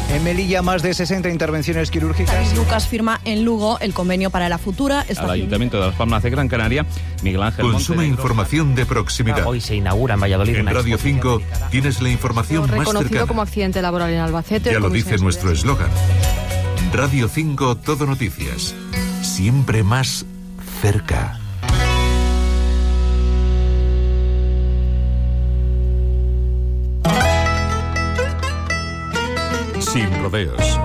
En Melilla, más de 60 intervenciones quirúrgicas. Lucas firma en Lugo el convenio para la futura estación. Al Ayuntamiento de Las Palmas de Gran Canaria, Miguel Ángel Consume información de proximidad. Hoy se inaugura en Valladolid. En Radio 5 tienes la información más reconocido cercana. como accidente laboral en Albacete. Ya lo dice nuestro eslogan. Radio 5 Todo Noticias. Siempre más cerca. Sin rodeos.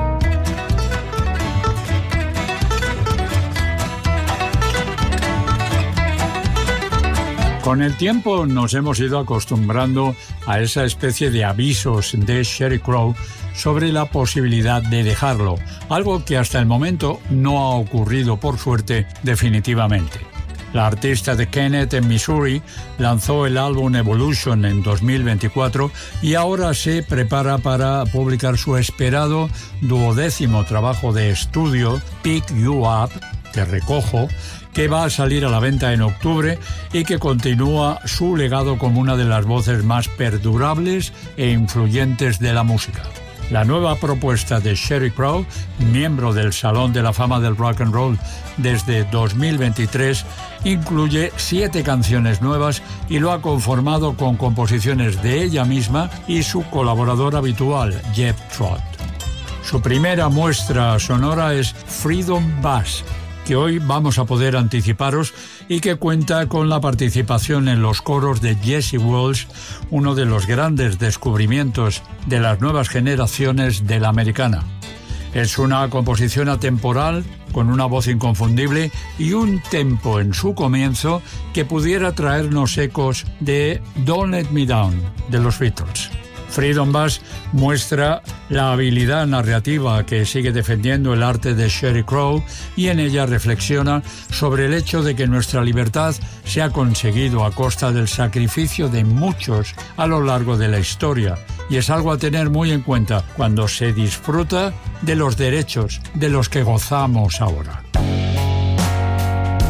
Con el tiempo nos hemos ido acostumbrando a esa especie de avisos de Sheryl Crow sobre la posibilidad de dejarlo, algo que hasta el momento no ha ocurrido, por suerte, definitivamente. La artista de Kennett, en Missouri, lanzó el álbum Evolution en 2024 y ahora se prepara para publicar su esperado 12º trabajo de estudio, Pick You Up, Te Recojo, que va a salir a la venta en octubre y que continúa su legado como una de las voces más perdurables e influyentes de la música. La nueva propuesta de Sheryl Crow, miembro del Salón de la Fama del Rock and Roll desde 2023, incluye 7 canciones nuevas y lo ha conformado con composiciones de ella misma y su colaborador habitual, Jeff Trott. Su primera muestra sonora es Freedom Bus, que hoy vamos a poder anticiparos y que cuenta con la participación en los coros de Jesse Walsh, uno de los grandes descubrimientos de las nuevas generaciones de la americana. Es una composición atemporal, con una voz inconfundible y un tempo en su comienzo que pudiera traernos ecos de Don't Let Me Down, de los Beatles. Freedom Bus muestra la habilidad narrativa que sigue defendiendo el arte de Sheryl Crow y en ella reflexiona sobre el hecho de que nuestra libertad se ha conseguido a costa del sacrificio de muchos a lo largo de la historia y es algo a tener muy en cuenta cuando se disfruta de los derechos de los que gozamos ahora.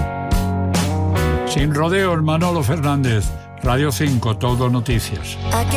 Sin rodeos, Manolo Fernández, Radio 5, Todo Noticias.